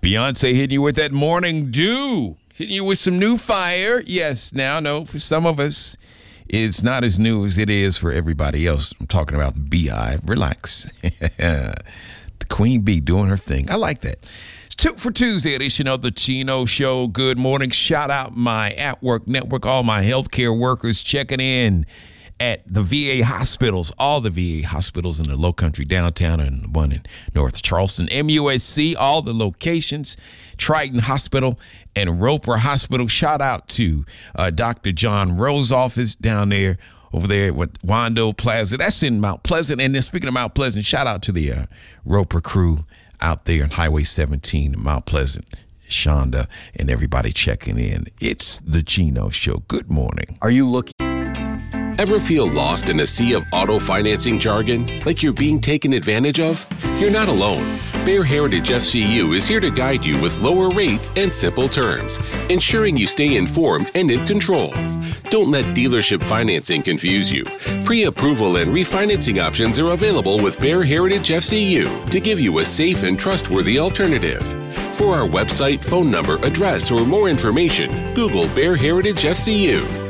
Beyonce hitting you with that morning dew. Hitting you with some new fire. Yes, now, no, for some of us, it's not as new as it is for everybody else. I'm talking about the Beehive. Relax. The Queen Bee doing her thing. I like that. It's for Tuesday edition of the Chino Show. Good morning. Shout out my at-work network, all my healthcare workers checking in at the VA hospitals, all the VA hospitals in the Low Country downtown and the one in North Charleston, MUSC, all the locations, Triton Hospital and Roper Hospital. Shout out to Dr. John Rowe's office down there, over there with Wando Plaza. That's in Mount Pleasant. And then speaking of Mount Pleasant, shout out to the Roper crew out there on Highway 17 in Mount Pleasant. Shonda and everybody checking in. It's the Chino Show. Good morning. Are you looking? Ever feel lost in a sea of auto financing jargon, like you're being taken advantage of? You're not alone. Bear Heritage FCU is here to guide you with lower rates and simple terms, ensuring you stay informed and in control. Don't let dealership financing confuse you. Pre-approval and refinancing options are available with Bear Heritage FCU to give you a safe and trustworthy alternative. For our website, phone number, address, or more information, Google Bear Heritage FCU.